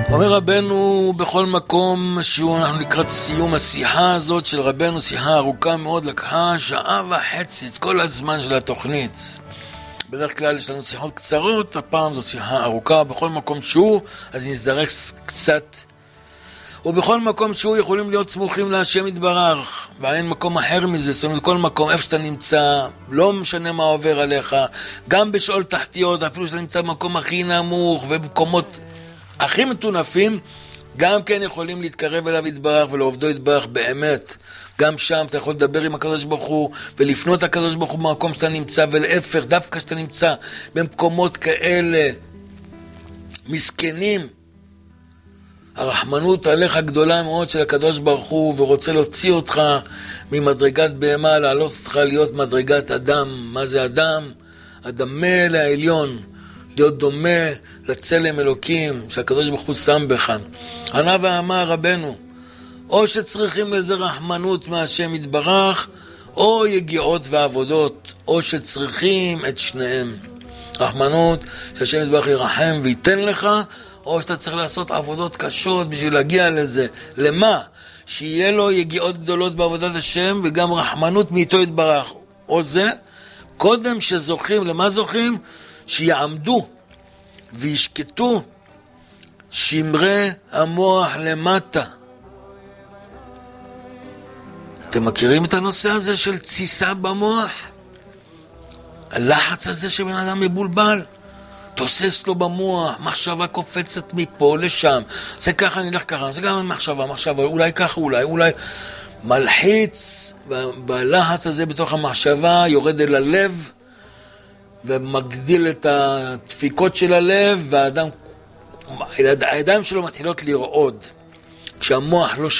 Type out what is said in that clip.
אומר רבנו בכל מקום שאנחנו לקראת סיום השיחה הזאת של רבנו, שיחה ארוכה מאוד, לקחה 1.5 שעות, את כל הזמן של התוכנית. בדרך כלל יש לנו שיחות קצרות, הפעם זו שיחה ארוכה. בכל מקום שהוא, אז נזדרק קצת. ובכל מקום שהוא יכולים להיות סמוכים להשם יתברך, ואין מקום אחר מזה. זאת אומרת, כל מקום, איפה שאתה נמצא, לא משנה מה עובר עליך, גם בשאול תחתיות, אפילו שאתה נמצא במקום הכי נמוך ובמקומות הכי מטונפים, גם כן יכולים להתקרב אליו יתברך ולעובדו יתברך באמת. גם שם אתה יכול לדבר עם הקדוש ברוך הוא ולפנות הקדוש ברוך הוא במקום שאתה נמצא, ולהפך, דווקא שאתה נמצא במקומות כאלה מסכנים, הרחמנות עליך גדולה מאוד של הקדוש ברוך הוא, ורוצה להוציא אותך ממדרגת בהמה, להעלות אותך להיות מדרגת אדם. מה זה אדם? הדמה לעליון, להיות דומה לצלם אלוקים שהקדוש ברוך הוא שם בך. ענה ואמר רבנו, או שצריכים לזה רחמנות מהשם יתברך, או יגיעות ועבודות, או שצריכים את שניהם. רחמנות שהשם יתברך ירחם וייתן לך, או שאתה צריך לעשות עבודות קשות בשביל להגיע לזה. למה? שיהיה לו יגיעות גדולות בעבודת השם וגם רחמנות מאיתו יתברך. או זה, קודם שזוכים, למה זוכים? שיעמדו וישקטו שמרי המוח למטה. אתם מכירים את הנושא הזה של תסיסה במוח? הלחץ הזה שבן אדם מבולבל, תוסס לו במוח, מחשבה קופצת מפה לשם, זה ככה, נלך ככה, זה גם מחשבה, אולי ככה, אולי מלחיץ, והלחץ הזה בתוך המחשבה יורד אל הלב, ומגדיל את הדפיקות של הלב, והידיים שלו מתחילות לרעוד. כשהמוח לא